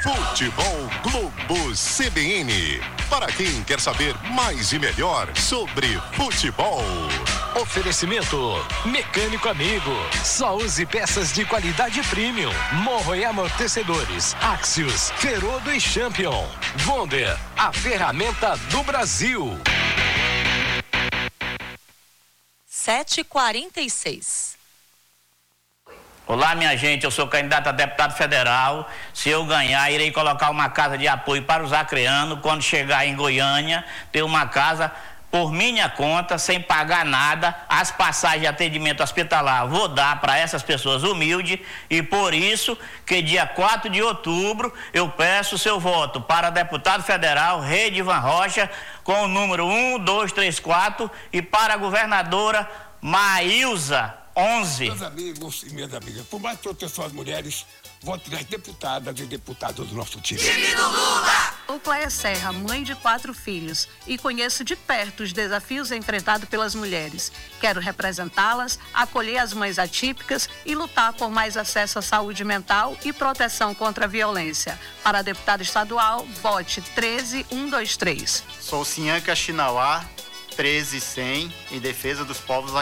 Futebol Globo CBN. Para quem quer saber mais e melhor sobre futebol. Oferecimento Mecânico Amigo. Só use peças de qualidade premium. Morro e amortecedores. Axios, Ferodo e Champion. Wonder, a ferramenta do Brasil. 7h46. Olá, minha gente, eu sou candidato a deputado federal. Se eu ganhar, irei colocar uma casa de apoio para os acreanos. Quando chegar em Goiânia, ter uma casa por minha conta, sem pagar nada. As passagens de atendimento hospitalar vou dar para essas pessoas humildes. E por isso que dia 4 de outubro eu peço o seu voto para deputado federal Redivan Rocha com o número 1234 e para a governadora Maílza 11. Meus amigos e minhas amigas, por mais proteção às mulheres, vote nas deputadas e deputados do nosso time. Time do Lula! Sou Cléia Serra, mãe de 4 filhos, e conheço de perto os desafios enfrentados pelas mulheres. Quero representá-las, acolher as mães atípicas e lutar por mais acesso à saúde mental e proteção contra a violência. Para deputado estadual, vote 13123. Sou Sinhanca Chinauá, 13100, em defesa dos povos